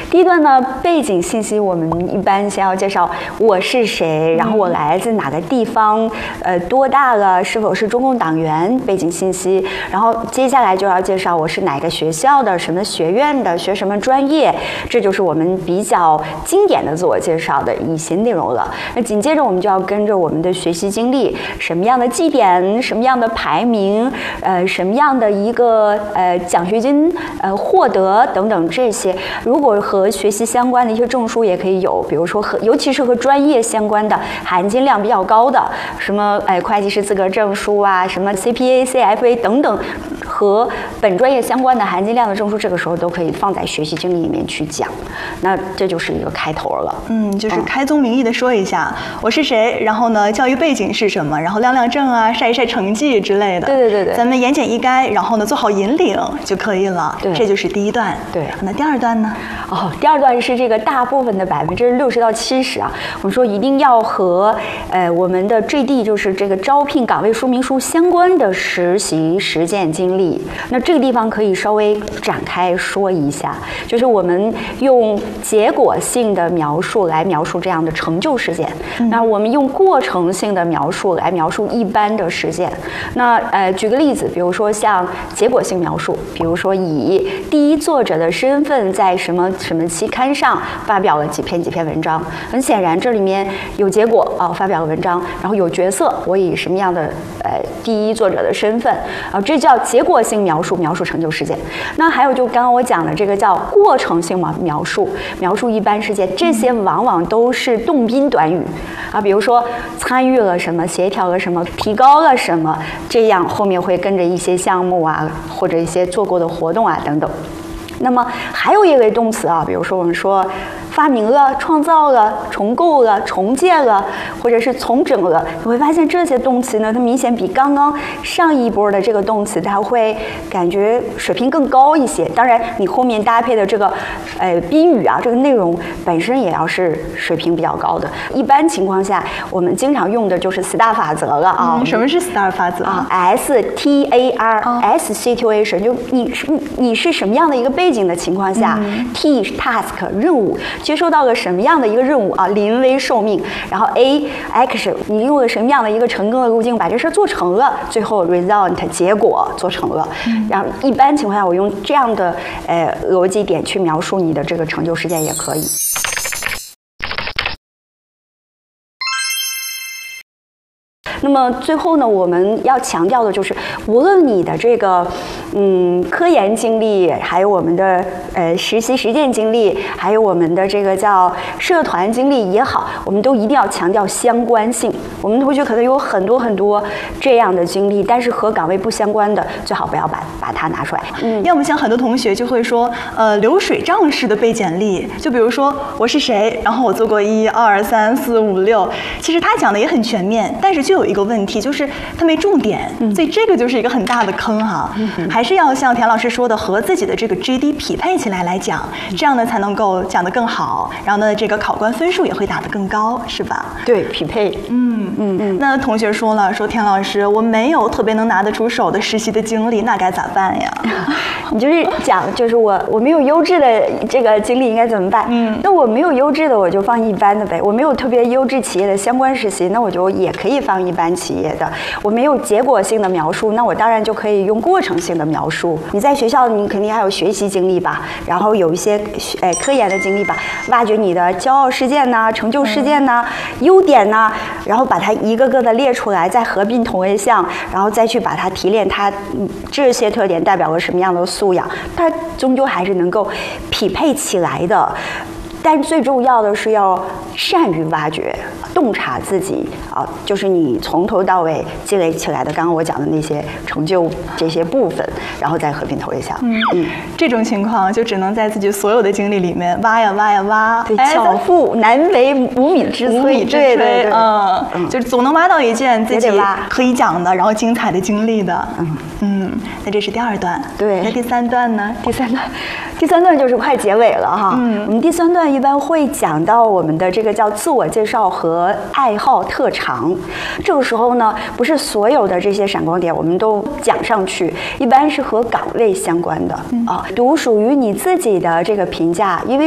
第一段呢，背景信息我们一般先要介绍我是谁，然后我来自哪个地方，多大了，是否是中共党员，背景信息。然后接下来就要介绍我是哪个学校的，什么学院的，学什么专业，这就是我们比较经典的自我介绍的一些内容了。那紧接着我们就要跟着我们的学习经历，什么样的绩点，什么样的排名，什么样的一个奖学金获得等等这些。如果和学习相关的一些证书也可以有，比如说尤其是和专业相关的含金量比较高的，什么会计师资格证书啊，什么 CPA、CFA 等等，和本专业相关的含金量的证书，这个时候都可以放在学习经历里面去讲。那这就是一个开头了。 就是开宗明义的说一下我是谁，然后呢教育背景是什么，然后亮亮证啊，晒一晒成绩之类的。 对， 咱们言简意赅，然后呢做好引领就可以了。 对， 这就是第一段。 对， 那第二段呢？ 第二段是这个大部分的60%到70%啊，我们说一定要和我们的 JD 就是这个招聘岗位说明书相关的实习实践经历。那这个地方可以稍微展开说一下，就是我们用结果性的描述来描述这样的成就事件，那我们用过程性的描述来描述一般的事件。那举个例子，比如说像结果性描述，比如说以第一作者的身份在什么什么期刊上发表了几篇文章。很显然这里面有结果发表了文章，然后有角色，我以什么样的第一作者的身份这叫结果性描述，描述成就事件。那还有就刚刚我讲的这个叫过程性描述，描述一般事件，这些往往都是动宾短语比如说参与了什么，协调了什么，提高了什么，这样后面会跟着一些项目或者一些做过的活动等等。那么还有一类动词比如说我们说发明了、创造了、重构了、重建了，或者是重整了，你会发现这些动词呢，它明显比刚刚上一波的这个动词，它会感觉水平更高一些。当然，你后面搭配的这个宾语这个内容本身也要是水平比较高的。一般情况下，我们经常用的就是 STAR 法则了什么是 STAR 法则 ？STAR，S situation， 就你是什么样的一个背景的情况下，T task 任务。接收到了什么样的一个任务临危受命，然后 A action 你用了什么样的一个成功的路径把这事做成了，最后 result 结果做成了。然后一般情况下我用这样的逻辑点去描述你的这个成就事件也可以。那么最后呢，我们要强调的就是，无论你的这个科研经历，还有我们的实习实践经历，还有我们的这个叫社团经历也好，我们都一定要强调相关性。我们同学可能有很多这样的经历，但是和岗位不相关的，最好不要把它拿出来。 要么像很多同学就会说，流水账式的背简历，就比如说我是谁，然后我做过1、2、3、4、5、6，其实他讲的也很全面，但是就有一个问题，就是他没重点，所以这个就是一个很大的坑还是要像田老师说的，和自己的这个 JD 匹配起来讲，这样呢才能够讲得更好，然后呢这个考官分数也会打得更高，是吧？ 对，匹配。 那同学说了，说田老师，我没有特别能拿得出手的实习的经历，那该咋办呀？ 你就是讲，就是我没有优质的这个经历应该怎么办？那我没有优质的，我就放一般的呗。我没有特别优质企业的相关实习，那我就也可以放一般企业的。我没有结果性的描述，那我当然就可以用过程性的描述。你在学校，你肯定还有学习经历吧，然后有一些科研的经历吧，挖掘你的骄傲事件呐、成就事件呐、优点呐，然后把它一个个的列出来，再合并同位项，然后再去把它提炼它这些特点代表了什么样的素养，它终究还是能够匹配起来的。但最重要的是要善于挖掘、洞察自己就是你从头到尾积累起来的刚刚我讲的那些成就这些部分，然后再合并投一下。 这种情况就只能在自己所有的经历里面挖呀挖呀挖。 对，巧妇难为无米之炊。对， 就是总能挖到一件自己可以讲的，然后精彩的经历的。那这是第二段。 对， 那第三段呢？ 第三段就是快结尾了哈。我们第三段一般会讲到我们的这个叫自我介绍和爱好特长。这个时候呢，不是所有的这些闪光点我们都讲上去，一般是和岗位相关的独属于你自己的这个评价。因为